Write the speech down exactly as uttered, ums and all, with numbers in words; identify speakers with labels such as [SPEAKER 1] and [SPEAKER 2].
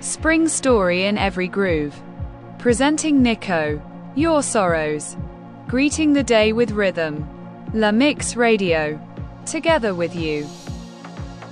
[SPEAKER 1] Spring story in every groove. Presenting Nico. Your sorrows. Greeting the day with rhythm. La Mix Radio. Together with you.